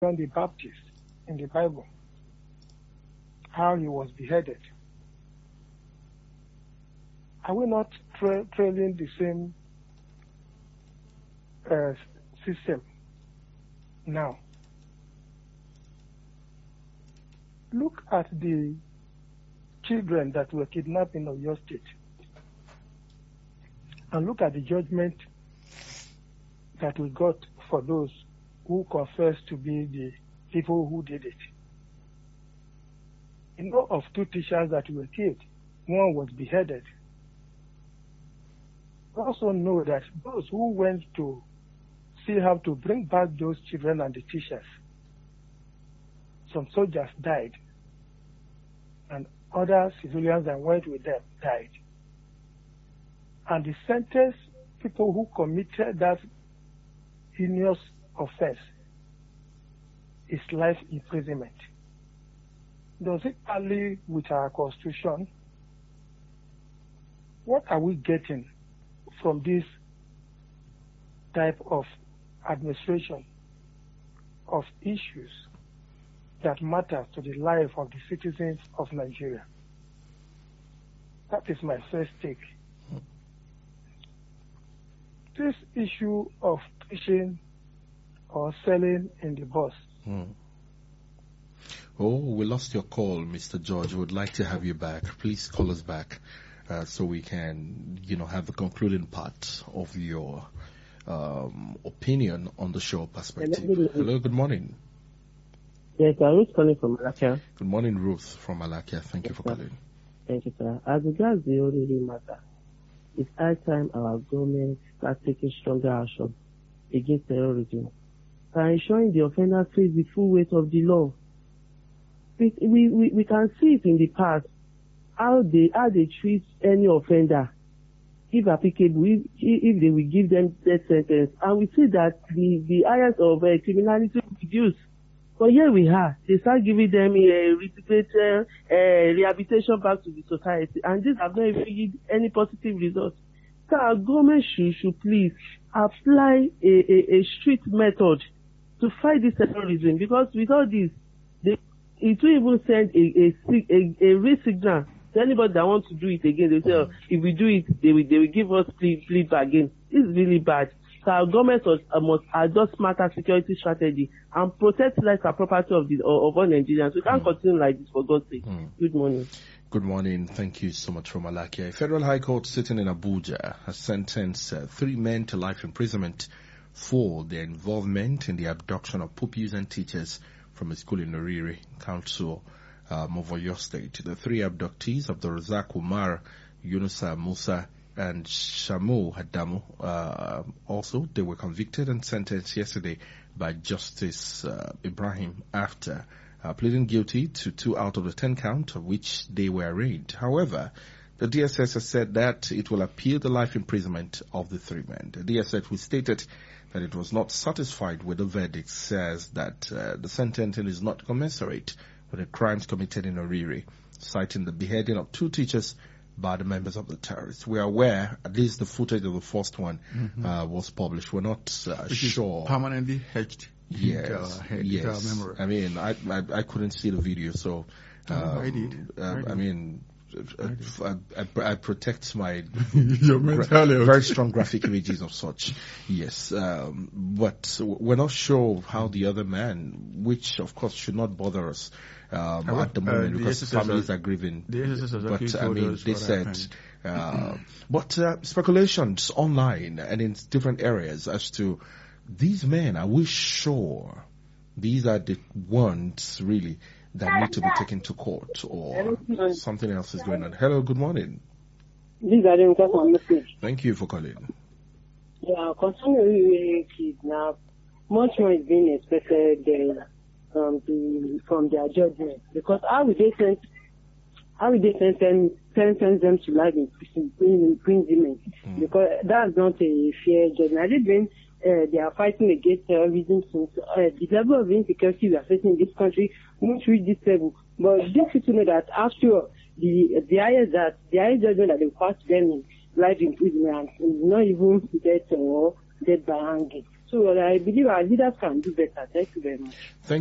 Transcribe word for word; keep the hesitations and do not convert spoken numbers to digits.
John the Baptist in the Bible, how he was beheaded. Are we not tra- trailing the same uh, system now? Look at the children that were kidnapped in Oyo State, and look at the judgment that we got for those who confessed to be the people who did it. You know of two teachers that were killed. One was beheaded. We also know that those who went to see how to bring back those children and the teachers, some soldiers died, and other civilians that went with them died. And the sentence people who committed that heinous offense is life imprisonment. Does it tally with our constitution? What are we getting from this type of administration of issues that matter to the life of the citizens of Nigeria? That is my first take. This issue of preaching or selling in the bus. Hmm. Oh, we lost your call, Mister George. We would like to have you back. Please call us back uh, so we can, you know, have the concluding part of your um, opinion on the show perspective. Hello, Hello good morning. Yes, I'm Ruth calling from Malakia. Good morning, Ruth from Malakia. Thank yes, you for sir. calling. Thank you, sir. As regards the only matter, it's high time our government starts taking stronger action against terrorism and ensuring the offender face the full weight of the law. We, we, we, we can see it in the past, how they, how they treat any offender, if applicable, if, if they will give them death sentence. And we see that the, the highest of uh, criminality will reduce. But here we are, they start giving them a reintegrated uh, rehabilitation back to the society, and these have not even any positive results. So our government should, should please apply a, a, a strict method to fight this terrorism, because with all this, they, it will even send a, a, a, a real signal to anybody that wants to do it again. They say, oh, if we do it, they will, they will give us plea, plea again. It's really bad. So our government must, uh, must adopt smarter security strategy and protect life and property of, the, of all Nigerians. We can't mm. continue like this, for God's sake. Mm. Good morning. Good morning. Thank you so much for Malakia. A Federal High Court sitting in Abuja has sentenced uh, three men to life imprisonment for their involvement in the abduction of pupils and teachers from a school in Oriri, Council um, of Oyo State. The three abductees, Abdulrazak Umar, Yunusa Musa, and Shamu Hadamu, uh, also, they were convicted and sentenced yesterday by Justice uh, Ibrahim after uh, pleading guilty to two out of the ten counts of which they were arraigned. However, the D S S has said that it will appeal the life imprisonment of the three men. The D S S, which stated that it was not satisfied with the verdict, says that uh, the sentencing is not commensurate with the crimes committed in Oriri, citing the beheading of two teachers by the members of the terrorists. We are aware, at least the footage of the first one mm-hmm. uh, was published. We're not uh, Which sure. Is permanently etched. Yes, uh, yes. memory. I mean, I, I I couldn't see the video, so um, oh, I did. Uh, I, did. I mean, I, I, I protect my gra- very strong graphic images of such. Yes, um, but we're not sure how the other man, which of course should not bother us um, I, at the moment uh, because the families are grieving. The S S S but I mean, they said. Uh, but uh, speculations online and in different areas as to these men, are we sure these are the ones really that need to be taken to court, or something else is going on? Hello, good morning. These are the message. Thank you for calling. Yeah, concerning kidnap, much more is being expected uh, um, the, from their judgment, because how would they send how would they sentence sentence them to life imprisonment? Mm. Because that's not a fair judgment. They've been Uh, they are fighting against terrorism. So uh, the level of insecurity we are facing in this country won't reach this level. But these people know that after the the highest that the highest judgment that they pass them in life imprisonment is not even death or death by hanging. So uh, I believe our leaders can do better. Thank you very much. Thank